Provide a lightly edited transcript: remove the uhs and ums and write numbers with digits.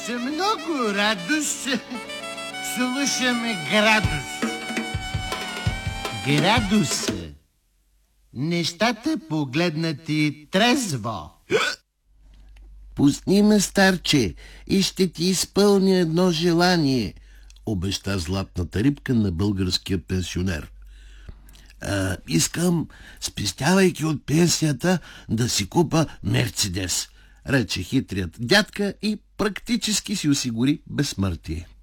много радост слушаме градус. Градус. Нещата погледнати трезво. Пусни ме, старче, и ще ти изпълня едно желание, обеща златната рибка на българския пенсионер. Искам, спестявайки от пенсията, да си купа Мерцедес, рече хитрият дядка и практически си осигури безсмъртие.